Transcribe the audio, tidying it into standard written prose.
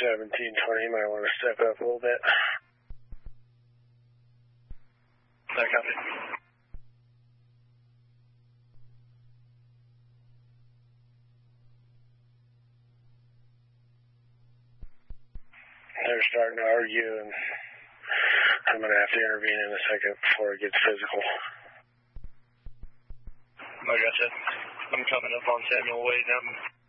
1720, might want to step up a little bit. I copy. They're starting to argue, and I'm going to have to intervene in a second before it gets physical. I gotcha. I'm coming up on Samuel Way now.